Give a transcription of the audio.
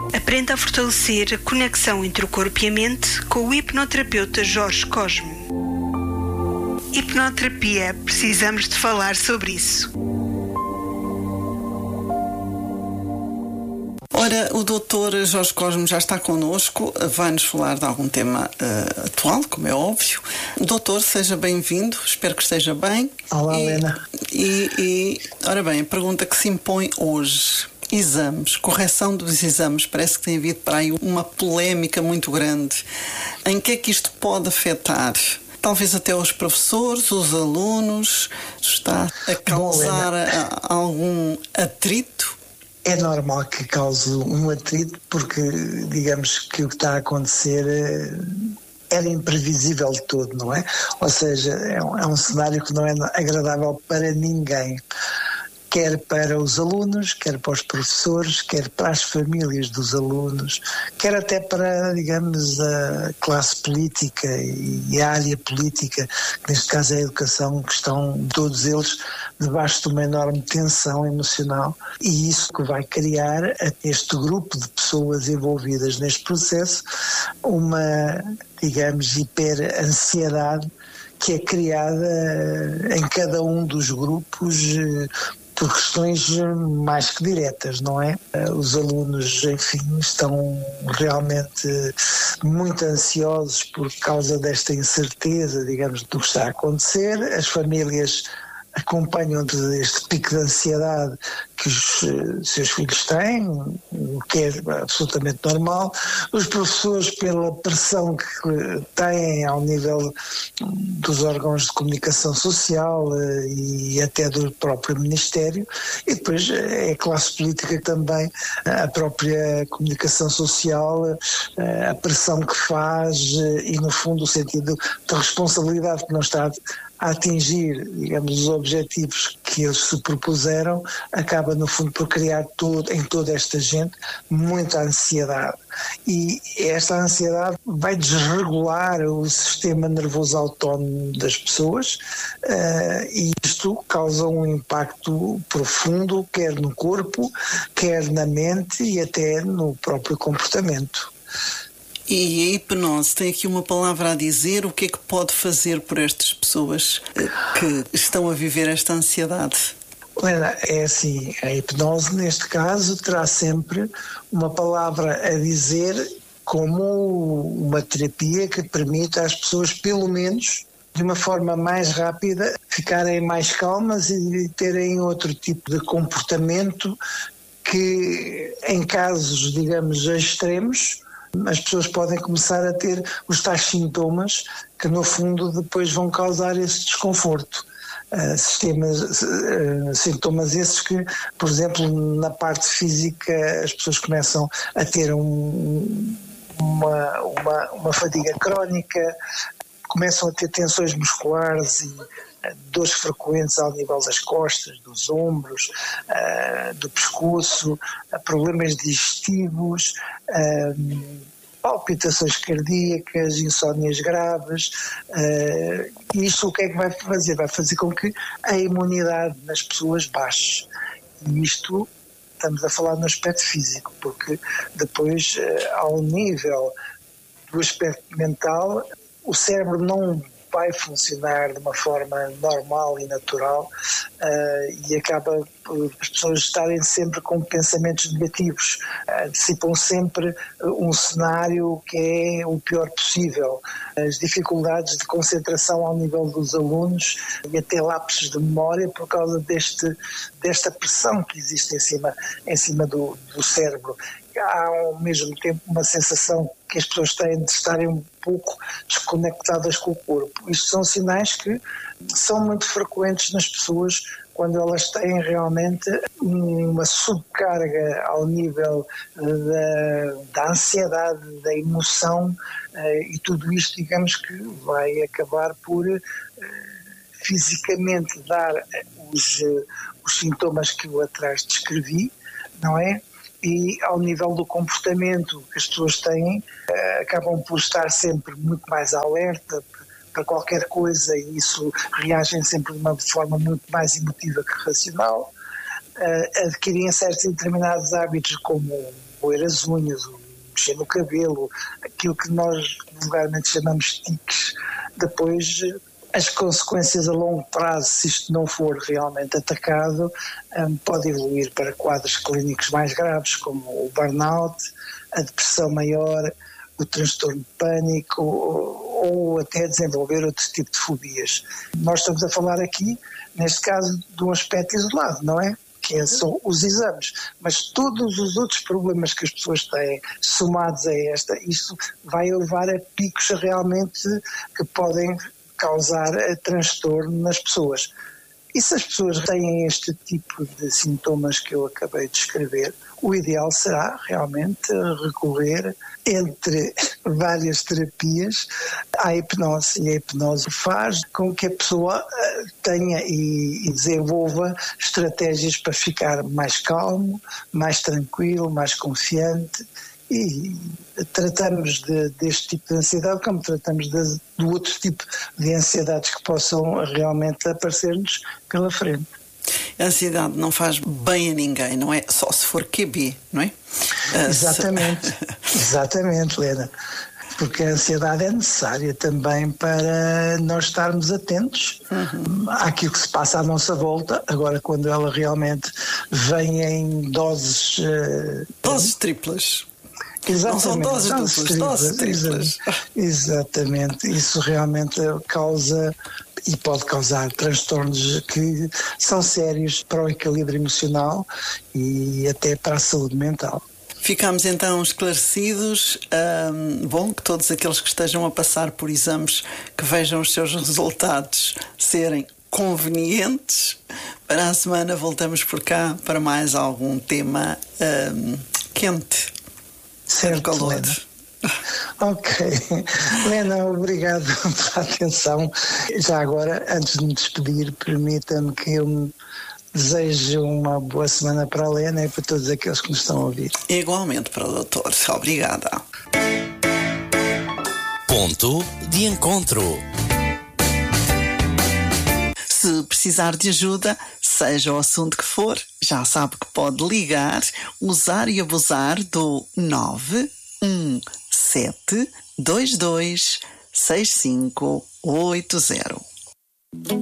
Aprenda a fortalecer a conexão entre o corpo e a mente com o hipnoterapeuta Jorge Cosme. Hipnoterapia, precisamos de falar sobre isso. Ora, o Dr. Jorge Cosme já está connosco, vai-nos falar de algum tema atual, como é óbvio. Doutor, seja bem-vindo, espero que esteja bem. Olá, Helena. Ora bem, a pergunta que se impõe hoje: exames, correção dos exames, parece que tem havido para aí uma polémica muito grande. Em que é que isto pode afetar? Talvez até os professores, os alunos, está a causar algum atrito? É normal que cause um atrito, porque digamos que o que está a acontecer era imprevisível de todo, não é? Ou seja, é um cenário que não é agradável para ninguém. Quer para os alunos, quer para os professores, quer para as famílias dos alunos, quer até para, digamos, a classe política e a área política, que neste caso é a educação, que estão todos eles debaixo de uma enorme tensão emocional, e isso que vai criar a este grupo de pessoas envolvidas neste processo uma, digamos, hiperansiedade que é criada em cada um dos grupos por questões mais que diretas, não é? Os alunos, enfim, estão realmente muito ansiosos por causa desta incerteza, digamos, do que está a acontecer. As famílias acompanham este pico de ansiedade que os seus filhos têm, o que é absolutamente normal. Os professores, pela pressão que têm ao nível dos órgãos de comunicação social e até do próprio Ministério, e depois é a classe política também, a própria comunicação social, a pressão que faz e, no fundo, o sentido de responsabilidade que não está a atingir, digamos, os objetivos que eles se propuseram, acaba no fundo por criar em toda esta gente muita ansiedade, e esta ansiedade vai desregular o sistema nervoso autónomo das pessoas, e isto causa um impacto profundo, quer no corpo, quer na mente e até no próprio comportamento. E a hipnose tem aqui uma palavra a dizer. O que é que pode fazer por estas pessoas que estão a viver esta ansiedade? Helena, é assim, a hipnose neste caso terá sempre uma palavra a dizer como uma terapia que permita às pessoas, pelo menos, de uma forma mais rápida, ficarem mais calmas e terem outro tipo de comportamento que, em casos, digamos, extremos, as pessoas podem começar a ter os tais sintomas que, no fundo, depois vão causar esse desconforto. Sintomas esses que, por exemplo, na parte física, as pessoas começam a ter uma fadiga crónica, começam a ter tensões musculares e dores frequentes ao nível das costas, dos ombros, do pescoço, problemas digestivos, palpitações cardíacas, insónias graves. Isto o que é que vai fazer? Vai fazer com que a imunidade nas pessoas baixe. E isto estamos a falar no aspecto físico, porque depois, ao nível do aspecto mental, o cérebro não vai funcionar de uma forma normal e natural, e acaba por as pessoas estarem sempre com pensamentos negativos, antecipam sempre um cenário que é o pior possível. As dificuldades de concentração ao nível dos alunos e até lapsos de memória por causa desta pressão que existe em cima do cérebro. Há ao mesmo tempo uma sensação que as pessoas têm de estarem um pouco desconectadas com o corpo. Isto são sinais que são muito frequentes nas pessoas quando elas têm realmente uma subcarga ao nível da ansiedade, da emoção, e tudo isto, digamos, que vai acabar por fisicamente dar os sintomas que eu atrás descrevi, não é? E ao nível do comportamento que as pessoas têm, acabam por estar sempre muito mais alerta para qualquer coisa, e isso reagem sempre de uma forma muito mais emotiva que racional. Adquirem certos e determinados hábitos como o roer as unhas, mexer no cabelo, aquilo que nós vulgarmente chamamos tiques. Depois, as consequências a longo prazo, se isto não for realmente atacado, pode evoluir para quadros clínicos mais graves, como o burnout, a depressão maior, o transtorno de pânico ou até desenvolver outro tipo de fobias. Nós estamos a falar aqui, neste caso, de um aspecto isolado, não é? Que são os exames, mas todos os outros problemas que as pessoas têm, somados a isto vai levar a picos realmente que podem causar transtorno nas pessoas. E se as pessoas têm este tipo de sintomas que eu acabei de descrever, o ideal será realmente recorrer, entre várias terapias, à hipnose. E a hipnose faz com que a pessoa tenha e desenvolva estratégias para ficar mais calmo, mais tranquilo, mais confiante. E tratamos deste tipo de ansiedade como tratamos de outro tipo de ansiedades que possam realmente aparecer-nos pela frente. A ansiedade não faz bem a ninguém, não é? Só se for QB, não é? Exatamente, Lena. Porque a ansiedade é necessária também para nós estarmos atentos àquilo que se passa à nossa volta. Agora, quando ela realmente vem em doses... doses triplas. Exatamente. Não são doses triplas. Exatamente. Isso realmente causa e pode causar transtornos que são sérios para o equilíbrio emocional e até para a saúde mental. Ficamos então esclarecidos. Bom, que todos aqueles que estejam a passar por exames que vejam os seus resultados serem convenientes. Para a semana voltamos por cá para mais algum tema quente. Certo, calor. Lena. Ok. Lena, obrigado pela atenção. Já agora, antes de me despedir, permita-me que eu me desejo uma boa semana para a Lena e para todos aqueles que nos estão a ouvir. Igualmente para o doutor. Obrigada. Ponto de encontro. Se precisar de ajuda, seja o assunto que for, já sabe que pode ligar, usar e abusar do 917226580.